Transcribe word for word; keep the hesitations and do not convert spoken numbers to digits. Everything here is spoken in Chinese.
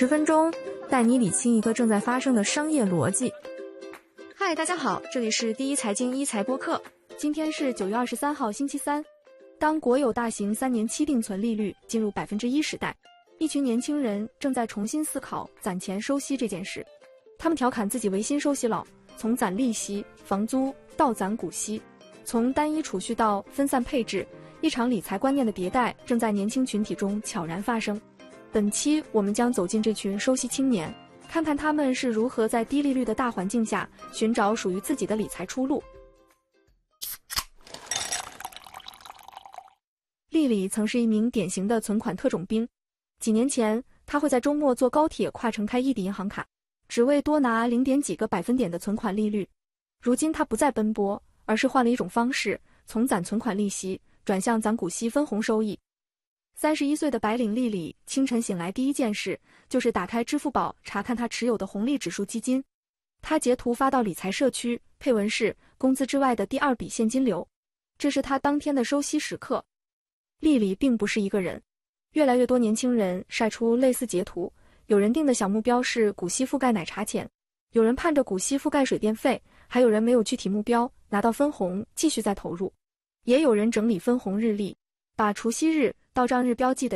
十分钟带你理清一个正在发生的商业逻辑。嗨，大家好，这里是第一财经一财播客。今天是九月二十三号，星期三。当国有大型三年期定存利率进入百分之一时代，一群年轻人正在重新思考攒钱收息这件事。他们调侃自己为新收息佬，从攒利息、房租到攒股息，从单一储蓄到分散配置，一场理财观念的迭代正在年轻群体中悄然发生。本期我们将走进这群收息青年，看看他们是如何在低利率的大环境下寻找属于自己的理财出路。丽丽曾是一名典型的存款特种兵。几年前，她会在周末坐高铁跨城开异地银行卡，只为多拿零点几个百分点的存款利率。如今她不再奔波，而是换了一种方式，从攒存款利息转向攒股息分红收益。三十一岁的白领丽丽清晨醒来第一件事就是打开支付宝查看她持有的红利指数基金。她截图发到理财社区，配文是工资之外的第二笔现金流。这是她当天的收息时刻。丽丽并不是一个人，越来越多年轻人晒出类似截图，有人定的小目标是股息覆盖奶茶钱，有人盼着股息覆盖水电费，还有人没有具体目标，拿到分红继续再投入。也有人整理分红日历，把除息日、到账日标记得